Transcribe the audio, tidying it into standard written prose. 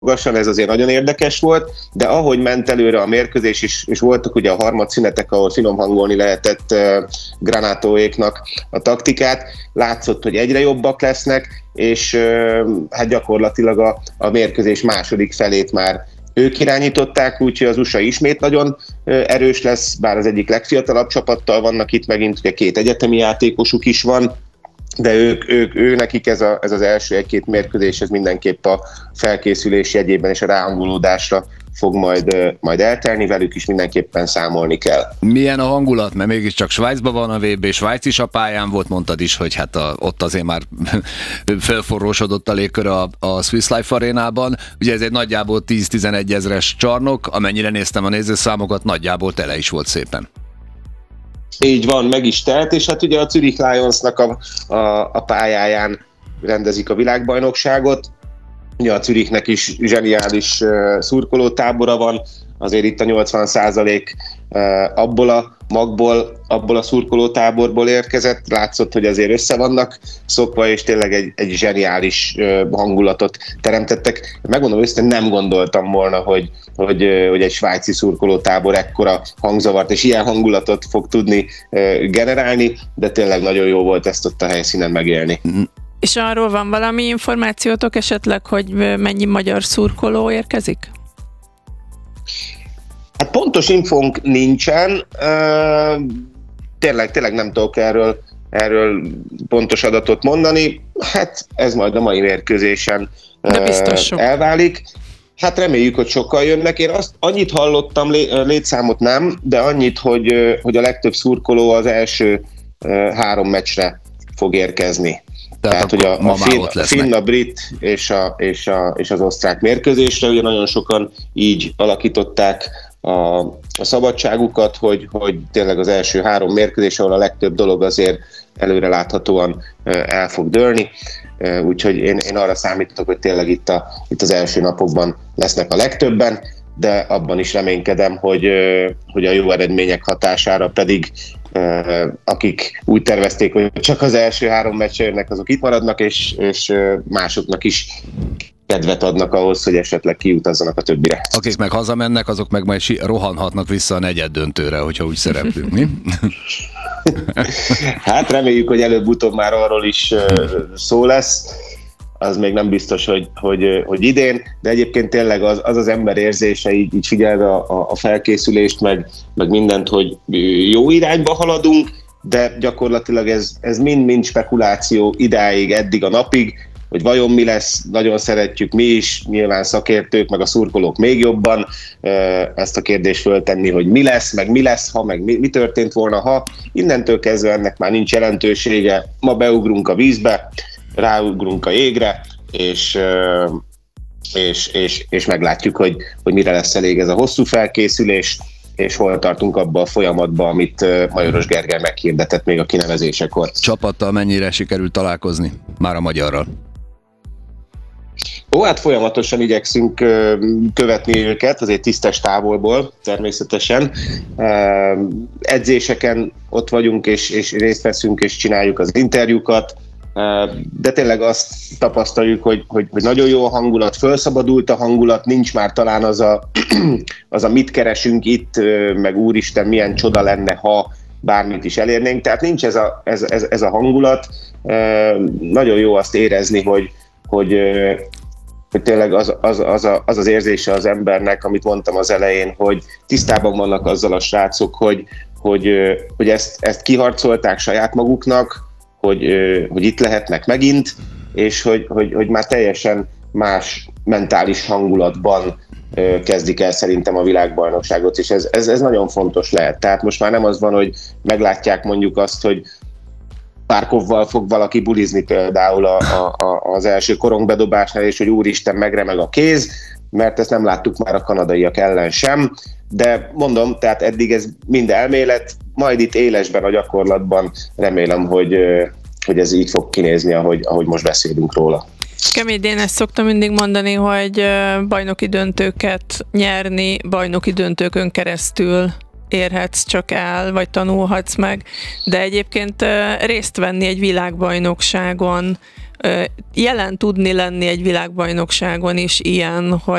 ez azért nagyon érdekes volt, de ahogy ment előre a mérkőzés, és voltak ugye a harmadszünetek, ahol finom hangolni lehetett Granatóéknak a taktikát, látszott, hogy egyre jobbak lesznek, és hát gyakorlatilag a mérkőzés második felét már ők irányították, úgyhogy az USA ismét nagyon erős lesz, bár az egyik legfiatalabb csapattal vannak itt megint, ugye 2 egyetemi játékosuk is van, de ő nekik ez az első 1-2 mérkőzés, ez mindenképp a felkészülés jegyében és a ráhangolódásra fog majd eltelni, velük is mindenképpen számolni kell. Milyen a hangulat? Mert mégiscsak Svájcban van a VB, Svájc is a pályán volt, mondtad is, hogy hát ott azért már felforrósodott a légkör a Swiss Life Arénában. Ugye ez egy nagyjából 10-11 ezres csarnok, amennyire néztem a nézőszámokat, nagyjából tele is volt szépen. Így van, meg is telt, és hát ugye a Zürich Lionsnak a pályáján rendezik a világbajnokságot. Ugye a Zürichnek is zseniális szurkolótábora van, azért itt a 80% abból a magból, abból a szurkolótáborból érkezett, látszott, hogy azért össze vannak szokva, és tényleg egy zseniális hangulatot teremtettek. Megmondom őszintén, nem gondoltam volna, hogy egy svájci szurkolótábor ekkora hangzavart és ilyen hangulatot fog tudni generálni, de tényleg nagyon jó volt ezt ott a helyszínen megélni. És arról van valami információtok esetleg, hogy mennyi magyar szurkoló érkezik? Hát pontos infónk nincsen, tényleg nem tudok erről pontos adatot mondani, hát ez majd a mai mérkőzésen elválik. Hát reméljük, hogy sokkal jönnek. Én annyit hallottam, létszámot nem, de annyit, hogy a legtöbb szurkoló az első 3 meccsre fog érkezni. Tehát, hogy a finn, a brit és az osztrák mérkőzésre, ugye nagyon sokan így alakították a szabadságukat, hogy tényleg az első 3 mérkőzés, ahol a legtöbb dolog azért előre láthatóan el fog dőlni. Úgyhogy én arra számítok, hogy tényleg itt az első napokban lesznek a legtöbben, de abban is reménykedem, hogy a jó eredmények hatására pedig akik úgy tervezték, hogy csak az első 3 meccsre jönnek, azok itt maradnak, és másoknak is kedvet adnak ahhoz, hogy esetleg kiutazzanak a többire. Akik meg hazamennek, azok meg majd rohanhatnak vissza a negyeddöntőre, hogyha úgy szereplünk, mi? Hát reméljük, hogy előbb-utóbb már arról is szó lesz. Az még nem biztos, hogy idén, de egyébként tényleg az ember érzése, így figyelve a felkészülést, meg mindent, hogy jó irányba haladunk, de gyakorlatilag ez mind spekuláció idáig, eddig a napig, hogy vajon mi lesz, nagyon szeretjük mi is, nyilván szakértők, meg a szurkolók még jobban ezt a kérdést föltenni, hogy mi lesz, ha, meg mi történt volna, ha. Innentől kezdve ennek már nincs jelentősége, ma beugrunk a vízbe, ráugrunk a jégre, és meglátjuk, hogy mire lesz elég ez a hosszú felkészülés, és hol tartunk abba a folyamatba, amit Majoros Gergely meghirdetett még a kinevezésekor. Csapattal mennyire sikerült találkozni? Már a magyarral. Hát folyamatosan igyekszünk követni őket, azért tisztes távolból természetesen. Edzéseken ott vagyunk, és részt veszünk, és csináljuk az interjúkat, de tényleg azt tapasztaljuk, hogy nagyon jó a hangulat, felszabadult a hangulat, nincs már talán az a mit keresünk itt, meg úristen, milyen csoda lenne, ha bármit is elérnénk, tehát nincs ez a hangulat. Nagyon jó azt érezni, hogy tényleg az érzése az embernek, amit mondtam az elején, hogy tisztában vannak azzal a srácok, hogy ezt kiharcolták saját maguknak, hogy itt lehetnek megint, és hogy már teljesen más mentális hangulatban kezdik el szerintem a világbajnokságot, és ez nagyon fontos lehet. Tehát most már nem az van, hogy meglátják mondjuk azt, hogy Párkovval fog valaki bulizni például az első korongbedobásnál, és hogy úristen, megremeg a kéz, mert ezt nem láttuk már a kanadaiak ellen sem, de mondom, tehát eddig ez mind elmélet, majd itt élesben a gyakorlatban remélem, hogy ez így fog kinézni, ahogy most beszélünk róla. Kemény, én ezt szoktam mindig mondani, hogy bajnoki döntőket nyerni, bajnoki döntőkön keresztül érhetsz csak el, vagy tanulhatsz meg, de egyébként részt venni egy világbajnokságon jelen tudni lenni egy világbajnokságon is ilyen, hogy